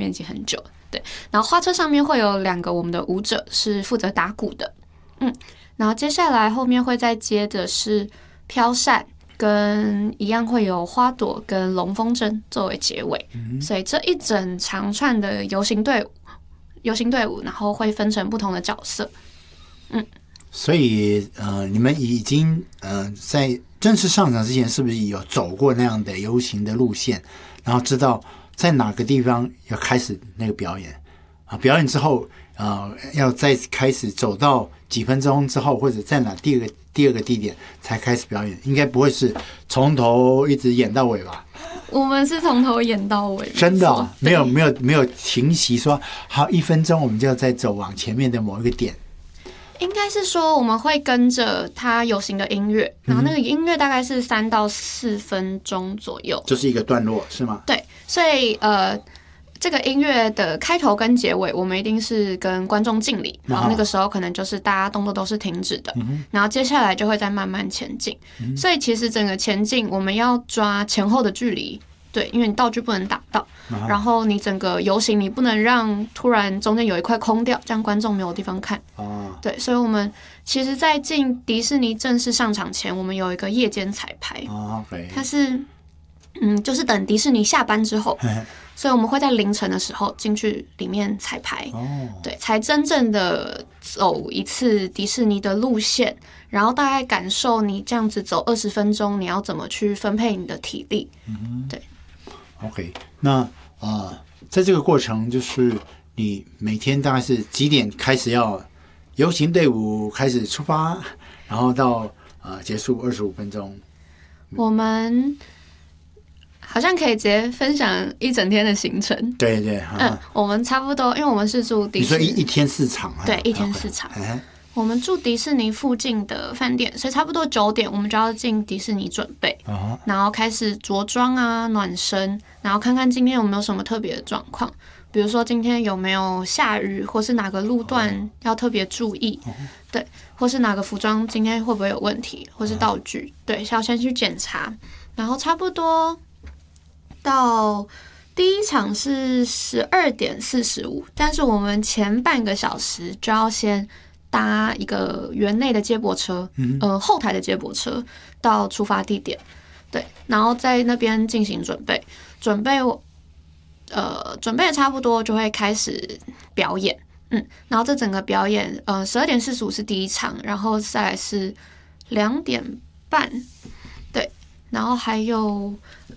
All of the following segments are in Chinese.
面积很久。对，然后花车上面会有2个我们的舞者是负责打鼓的，然后接下来后面会再接的是飘扇，跟一样会有花朵跟龙风筝作为结尾，所以这一整长串的游行队伍，然后会分成不同的角色。 所以你们已经在正式上场之前，是不是有走过那样的游行的路线，然后知道在哪个地方要开始那个表演啊？表演之后要再开始走到几分钟之后，或者在哪第二个地点才开始表演？应该不会是从头一直演到尾吧？ 我们是从头演到尾， 真的啊，没有停息说好1分钟我们就要再走往前面的某一个点。 应该是说我们会跟着它有形的音乐，然后那个音乐大概是3到4分钟左右， 就是一个段落是吗？ 对，所以这个音乐的开头跟结尾，我们一定是跟观众敬礼，然后那个时候可能就是大家动作都是停止的，然后接下来就会再慢慢前进。所以其实整个前进我们要抓前后的距离。对，因为你道具不能打到，然后你整个游行你不能让突然中间有一块空掉，这样观众没有地方看。对，所以我们其实在进迪士尼正式上场前，我们有一个夜间彩排，它是就是等迪士尼下班之后，所以我们会在凌晨的时候进去里面彩排，对，才真正的走一次迪士尼的路线，然后大概感受你这样子走20分钟，你要怎么去分配你的体力，对。 OK， 那在这个过程，就是你每天大概是几点开始要游行队伍开始出发，然后到结束25分钟？ 我们好像可以直接分享一整天的行程。 对对， 我们差不多，因为我们是住迪士尼， 你说一天4场， 对，一天4场。我们住迪士尼附近的饭店，所以差不多9点我们就要进迪士尼准备，然后开始着装啊、暖身，然后看看今天有没有什么特别的状况，比如说今天有没有下雨，或是哪个路段要特别注意，对，或是哪个服装今天会不会有问题，或是道具，对，要先去检查，然后差不多到第一场是12点45，但是我们前半个小时就要先搭一个园内的接驳车，后台的接驳车到出发地点，对，然后在那边进行准备的差不多就会开始表演，然后这整个表演，12点45是第一场，然后再来是2点半，对，然后还有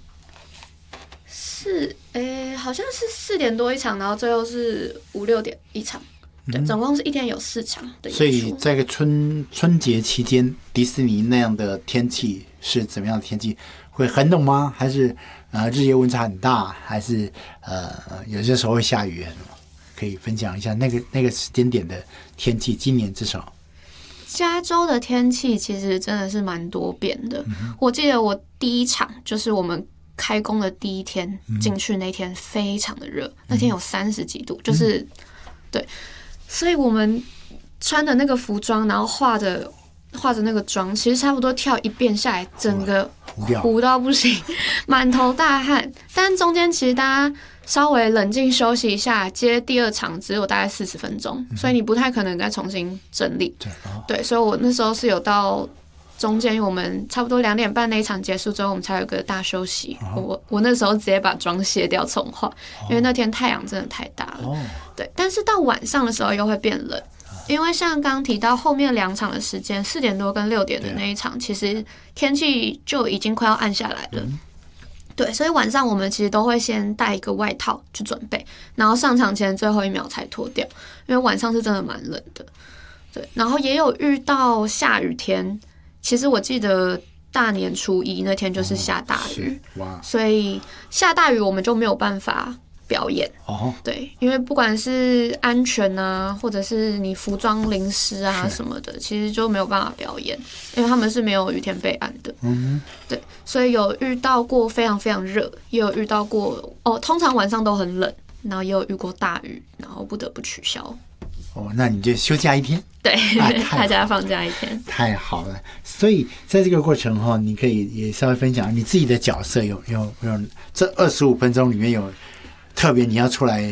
好像是4点多一场，然后最后是5、6点一场。对，总共是一天有4场的演出。 所以在个春节期间，迪士尼那样的天气是怎么样的天气？会很冷吗？还是日夜温差很大？还是有些时候会下雨？可以分享一下那个时间点的天气。今年至少加州的天气其实真的是蛮多变的。我记得我第一场就是我们开工的第一天进去那天非常的热，那天有30几度，就是对。所以我们穿的那个服装，然后化着那个妆，其实差不多跳一遍下来，整个糊到不行，满头大汗。但中间其实大家稍微冷静休息一下，接第2场只有大概40分钟，所以你不太可能再重新整理。对，所以我那时候是有到中间，因为我们差不多2点半那一场结束之后，我们才有个大休息。我那时候直接把妆卸掉重化，因为那天太阳真的太大了。对，但是到晚上的时候又会变冷，因为像刚刚提到后面2场的时间，4点多跟6点的那一场，其实天气就已经快要暗下来了。对，所以晚上我们其实都会先带一个外套去准备，然后上场前最后1秒才脱掉，因为晚上是真的蛮冷的。对，然后也有遇到下雨天。其实我记得大年初1那天就是下大雨，所以下大雨我们就没有办法表演。对，因为不管是安全啊，或者是你服装淋湿啊什么的，其实就没有办法表演，因为他们是没有雨天备案的。对，所以有遇到过非常非常热，也有遇到过通常晚上都很冷，然后也有遇过大雨，然后不得不取消。 那你就休假1天， 对，大家放假1天， 太好了。所以在这个过程你可以也稍微分享你自己的角色有这25分钟里面有特别你要出来